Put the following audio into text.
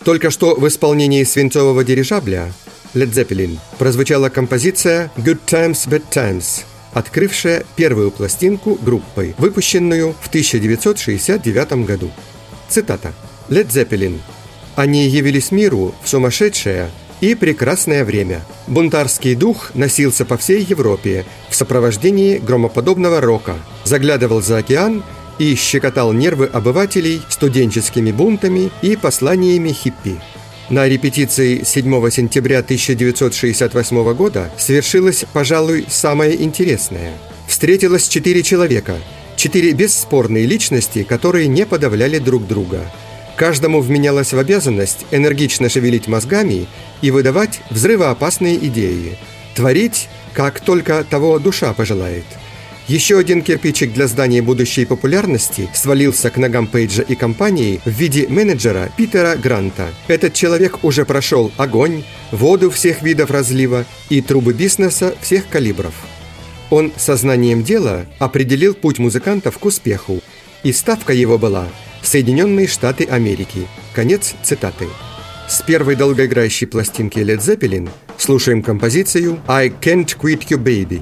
Только что в исполнении свинцового дирижабля Led Zeppelin прозвучала композиция «Good Times, Bad Times», открывшая первую пластинку группы, выпущенную в 1969 году. Цитата. Led Zeppelin. «Они явились миру в сумасшедшее и прекрасное время. Бунтарский дух носился по всей Европе в сопровождении громоподобного рока, заглядывал за океан и щекотал нервы обывателей студенческими бунтами и посланиями хиппи». На репетиции 7 сентября 1968 года свершилось, пожалуй, самое интересное. Встретилось 4 человека, 4 бесспорные личности, которые не подавляли друг друга. Каждому вменялось в обязанность энергично шевелить мозгами и выдавать взрывоопасные идеи, творить, как только того душа пожелает. Еще один кирпичик для здания будущей популярности свалился к ногам Пейджа и компании в виде менеджера Питера Гранта. Этот человек уже прошел огонь, воду всех видов разлива и трубы бизнеса всех калибров. Он сознанием дела определил путь музыкантов к успеху, и ставка его была Соединенные Штаты Америки. Конец цитаты. С первой долгоиграющей пластинки Led Zeppelin слушаем композицию «I Can't Quit You, Baby».